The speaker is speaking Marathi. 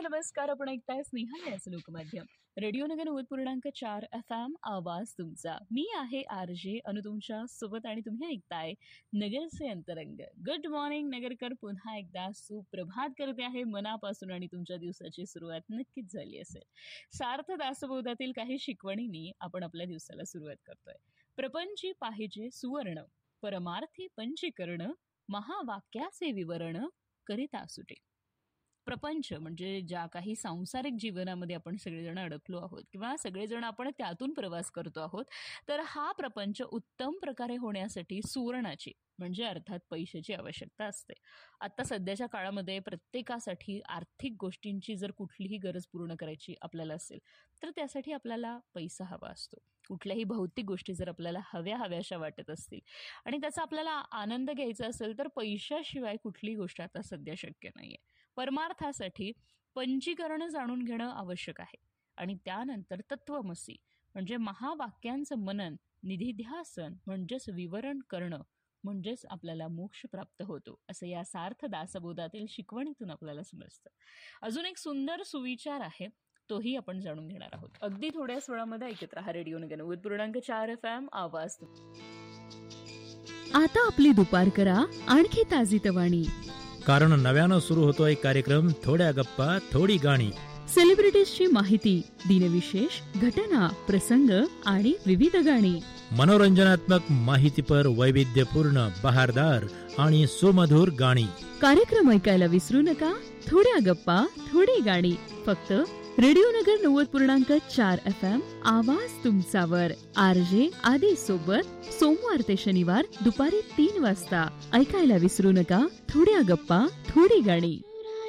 नमस्कार. आपण ऐकताय स्नेहा याच लोकमाध्यम रेडिओ नगर 90.4 FM आवाज तुमचा. मी आहे RJ अनु तुमच्या सोबत आणि तुम्ही ऐकताय नगरचे अंतरंग. Good morning Nagarkar. पुन्हा एकदा सुप्रभात करते आहे मनापासून आणि तुमच्या दिवसाची सुरुवात नक्कीच झाली असेल. सार्थ दासबोधातील काही शिकवणींनी आपण आपल्या दिवसाला सुरुवात करतोय. प्रपंची पाहिजे सुवर्ण, परमार्थी पंचीकरण, महावाक्याचे विवरण करिता सुटे. प्रपंच म्हणजे ज्या काही सांसारिक जीवनामध्ये आपण सगळेजण अडकलो आहोत किंवा सगळेजण आपण त्यातून प्रवास करतो आहोत, तर हा प्रपंच उत्तम प्रकारे होण्यासाठी सुवर्णाची म्हणजे अर्थात पैशाची आवश्यकता असते. आता सध्याच्या काळामध्ये प्रत्येकासाठी आर्थिक गोष्टींची जर कुठलीही गरज पूर्ण करायची आपल्याला असेल तर त्यासाठी आपल्याला पैसा हवा असतो. कुठल्याही भौतिक गोष्टी जर आपल्याला हव्याशा वाटत असतील आणि त्याचा आपल्याला आनंद घ्यायचा असेल तर पैशाशिवाय कुठलीही गोष्ट आता सध्या शक्य नाहीये. परमार्थासाठी पंचीकरण जाणून घेणं आवश्यक आहे आणि त्यानंतर तत्वमसी म्हणजे महावाक्यांचं मनन, निधिध्यासन म्हणजेच विवरण करणं म्हणजेच आपल्याला मोक्ष प्राप्त होतो असं या सार्थ दासबोधातील शिकवणीतून आपल्याला समजतं. अजून एक सुंदर सुविचार आहे, तोही आपण जाणून घेणार आहोत. अगदी थोड्याच वेळामध्ये ऐकत रहा रेडिओ नगर 90.4 FM आवाज. आता आपली दुपार करा आणखी ताजीतवाणी, कारण नव्यानं सुरू होतोय कार्यक्रम थोड्या गप्पा थोडी गाणी. सेलिब्रिटीजची माहिती, दिनविशेष, घटना, प्रसंग आणि विविध गाणी. मनोरंजनात्मक माहितीपर वैविध्यपूर्ण बहारदार आणि सुमधुर गाणी. कार्यक्रम ऐकायला विसरू नका. थोड्या गप्पा थोडी गाणी फक्त रेडिओ नगर 90.4 FM आवाज तुमचावर. RJ आदी सोबत सोमवार ते शनिवार दुपारी 3 वाजता ऐकायला विसरू नका. थोड्या गप्पा थोडी गाणी.